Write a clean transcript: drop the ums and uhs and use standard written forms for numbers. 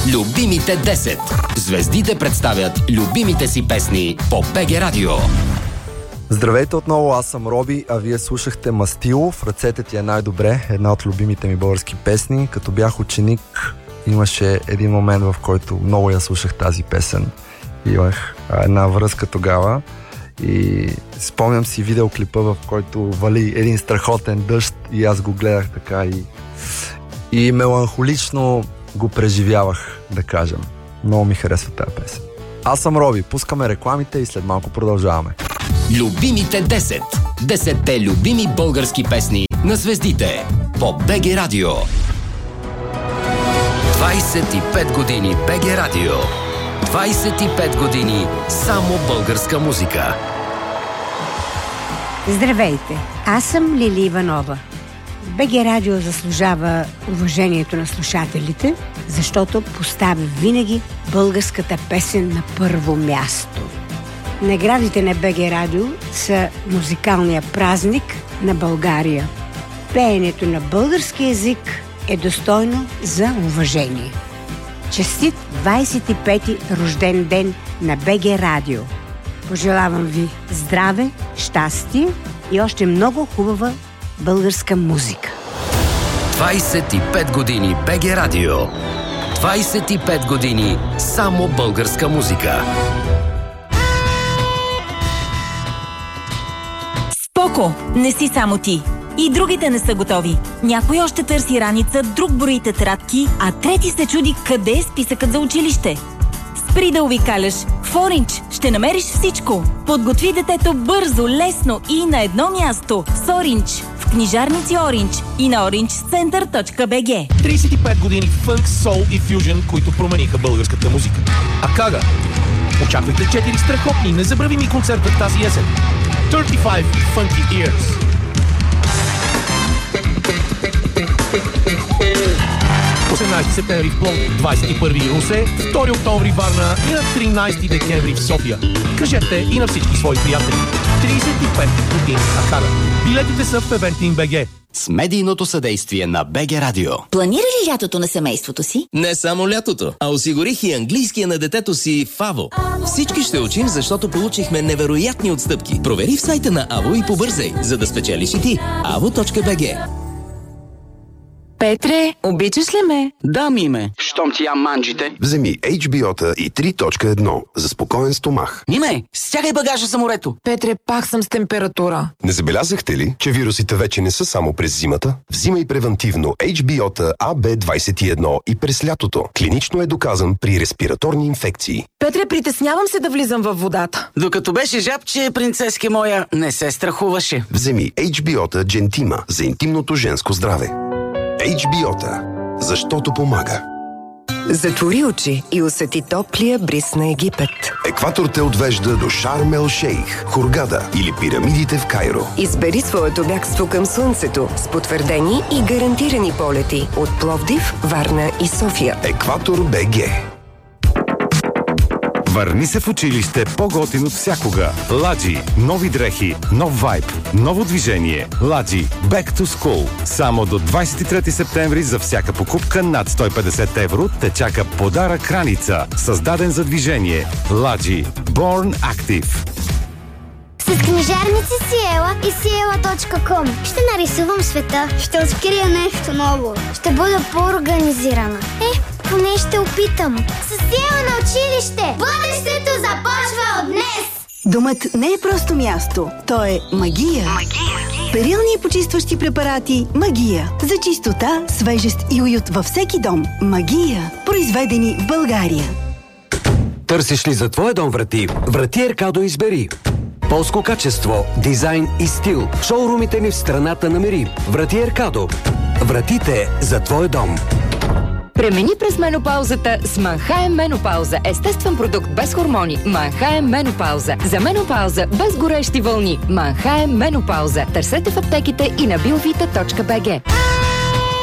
Любимите 10. Звездите представят любимите си песни по БГ Радио. Здравейте отново, аз съм Роби, а вие слушахте Мастило, в ръцете ти е най-добре, една от любимите ми български песни. Като бях ученик, имаше един момент, в който много я слушах тази песен. Имах една връзка тогава и спомням си видеоклипа, в който вали един страхотен дъжд и аз го гледах така и меланхолично го преживявах, да кажем. Много ми харесва тази песен. Аз съм Роби, пускаме рекламите и след малко продължаваме. Любимите 10. 10-те любими български песни на звездите по БГ Радио. 25 години БГ Радио. 25 години само българска музика. Здравейте, аз съм Лили Иванова. БГ Радио заслужава уважението на слушателите, защото поставя винаги българската песен на първо място. Наградите на БГ Радио са музикалния празник на България. Пеенето на български език е достойно за уважение. Честит 25-ти рожден ден на БГ Радио! Пожелавам ви здраве, щастие и още много хубава българска музика. 25 години БГ Радио. 25 години само българска музика. Споко, не си само ти. И другите не са готови. Някой още търси раница, друг брои тетрадки, а трети се чуди къде е списъкът за училище. Спри да увикаляш. В Orange ще намериш всичко. Подготви детето бързо, лесно и на едно място. С Orange. В книжарници Orange и на orangecenter.bg. 35 години фънк, сол и фюжн, които промениха българската музика. Акага. Очаквайте 4 страхотни, незабравими концерта тази есен. 35 Funky Ears. 18 септември в Пловдив, 21 Русе, 2 октомври Варна и на 13 декември в София. Кажете и на всички свои приятели. 35 години Акара. Билетите са в Eventim.bg. С медийното съдействие на БГ Радио. Планира ли лятото на семейството си? Не само лятото, а осигурих и английския на детето си в АВО. Всички ще учим, защото получихме невероятни отстъпки. Провери в сайта на АВО и побързай, за да спечелиш и ти. avo.bg. Петре, обичаш ли ме? Да, Миме. Щом ти ям манджите. Вземи HBO-та и 3.1 за спокоен стомах. Миме, стягай багажа за морето. Петре, пак съм с температура. Не забелязахте ли, че вирусите вече не са само през зимата? Взимай превентивно HBO-та AB21 и през лятото. Клинично е доказан при респираторни инфекции. Петре, притеснявам се да влизам във водата. Докато беше жабче, принцески моя не се страхуваше. Вземи HBO-та Gentima за интимното женско здраве. HBO-та, защото помага. Затвори очи и усети топлия бриз на Египет. Екватор те отвежда до Шарм ел Шейх, Хургада или пирамидите в Кайро. Избери своето бягство към слънцето с потвърдени и гарантирани полети от Пловдив, Варна и София. Екватор БГ. Върни се в училище по-готин от всякога. Ладжи. Нови дрехи, нов вайб, ново движение. Ладжи. Back to School. Само до 23 септември за всяка покупка над 150 евро те чака подарък раница. Създаден за движение. Ладжи. Born Active. С книжарници Сиела и Сиела.com ще нарисувам света. Ще открия нещо ново. Ще бъда по-организирана. Поне ще опитам. С Сиела на училище. Бъдещето започва от днес. Домът не е просто място. То е магия. Перилни и почистващи препарати Магия. За чистота, свежест и уют във всеки дом. Магия. Произведени в България. Търсиш ли за твоя дом врати? Врати Еркадо избери. Полско качество, дизайн и стил. В шоурумите ни в страната намери. Врати Еркадо. Вратите за твоя дом. Премини през менопаузата с Манхайм Менопауза. Естествен продукт без хормони. Манхайм Менопауза. За менопауза без горещи вълни. Манхайм Менопауза. Търсете в аптеките и на biovita.bg.